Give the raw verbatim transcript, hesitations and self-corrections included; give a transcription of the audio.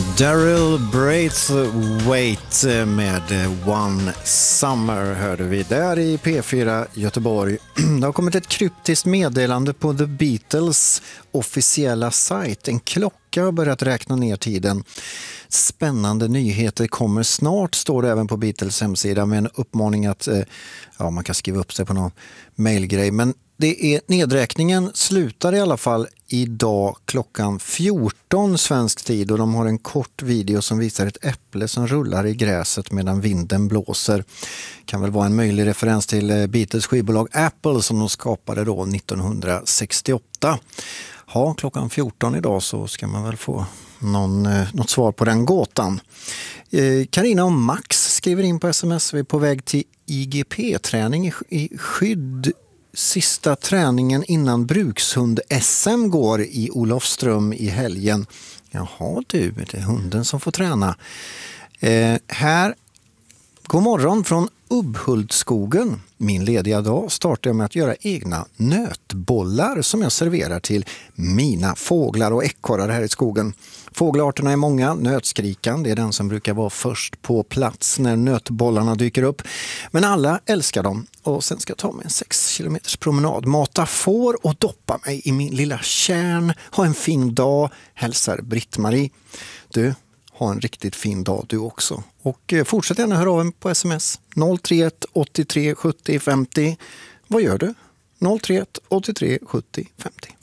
Daryl Braithwaite med One Summer hörde vi där i P fyra Göteborg. Det har kommit ett kryptiskt meddelande på The Beatles officiella sajt. En klocka har börjat räkna ner tiden. Spännande nyheter kommer snart, står det även på Beatles hemsida, med en uppmaning att ja, man kan skriva upp sig på någon mailgrej. Men det är, nedräkningen slutar i alla fall idag klockan fjorton svensk tid, och de har en kort video som visar ett äpple som rullar i gräset medan vinden blåser. Kan väl vara en möjlig referens till Beatles skivbolag Apple som de skapade då nittonhundrasextioåtta. Ja, klockan fjorton idag så ska man väl få någon, något svar på den gåtan. Carina och Max skriver in på sms. Vi är på väg till I G P-träning i, i skydd. Sista träningen innan brukshund-S M går i Olofström i helgen. Jaha du, det är hunden som får träna. Eh, här, god morgon från Ubbhultskogen. Min lediga dag startar jag med att göra egna nötbollar som jag serverar till mina fåglar och ekorrar här i skogen. Fågelarterna är många. Nötskrikan, det är den som brukar vara först på plats när nötbollarna dyker upp. Men alla älskar dem. Och sen ska jag ta mig en sex kilometers promenad. Mata får och doppa mig i min lilla kärn. Ha en fin dag. Hälsar Britt-Marie. Du, ha en riktigt fin dag du också. Och fortsätt gärna höra av en på sms. noll tre ett åttiotre sjuttio femtio. Vad gör du? noll tre ett åttiotre sjuttio femtio.